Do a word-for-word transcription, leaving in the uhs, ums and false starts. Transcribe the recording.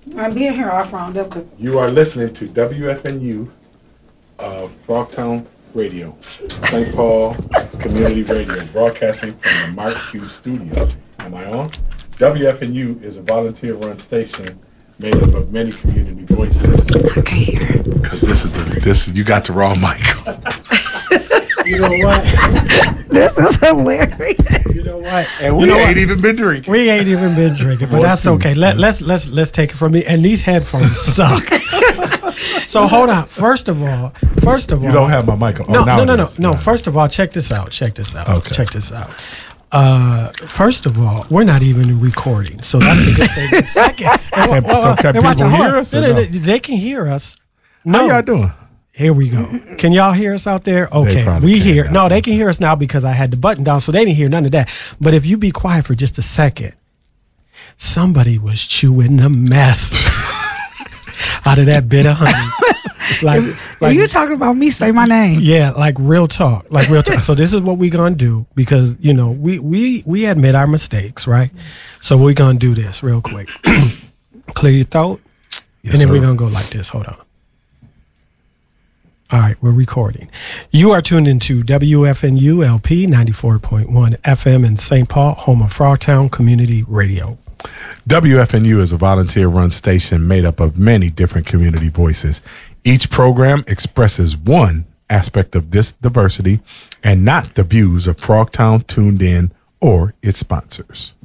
I'm being here off round up because You are listening to W F N U, uh, Frogtown Radio, Saint Paul's Community Radio, broadcasting from the Mark Q Studios. Am I on? W F N U is a volunteer-run station made up of many community voices. I can't hear. Because this is the this is you got the wrong mic. You know what? This is hilarious. You know what? And we You know ain't what? even been drinking. We ain't even been drinking, but Or that's two. okay. Let, let's let's let's take it from me. And these headphones suck. So hold on. First of all, first of all, You don't have my mic on. No, Oh, now no, no, it no, is. no. First of all, check this out. Check this out. Okay. Check this out. Uh, first of all, we're not even recording, so that's the good thing. Second, and, Okay, so can and watch people it. Hold hear on. us or They, no? they- they can hear us. No, How y'all doing? Here we go. Can y'all hear us out there? Okay, probably we can hear. now. No, they can hear us now because I had the button down, so they didn't hear none of that. But if you be quiet for just a second, somebody was chewing the mess out of that bit of honey. Like, If like you're talking about me, say my name. yeah, like real talk, like real talk. So this is what we gonna do because you know we we we admit our mistakes, right? So we're gonna do this real quick. Clear your throat, Yes, and then sir. we're gonna go like this. Hold on. All right, we're recording. You are tuned into W F N U L P ninety-four point one F M in Saint Paul, home of Frogtown Community Radio. W F N U is a volunteer-run station made up of many different community voices. Each program expresses one aspect of this diversity and not the views of Frogtown Tuned In or its sponsors.